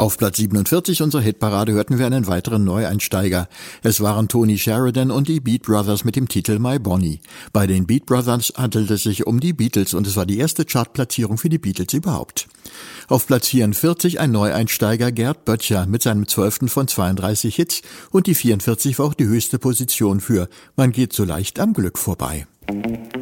Auf Platz 47 unserer Hitparade hörten wir einen weiteren Neueinsteiger. Es waren Tony Sheridan und die Beat Brothers mit dem Titel My Bonnie. Bei den Beat Brothers handelte es sich um die Beatles und es war die erste Chartplatzierung für die Beatles überhaupt. Auf Platz 44 ein Neueinsteiger, Gerd Böttcher mit seinem 12. von 32 Hits und die 44 war auch die höchste Position für Man geht so leicht am Glück vorbei.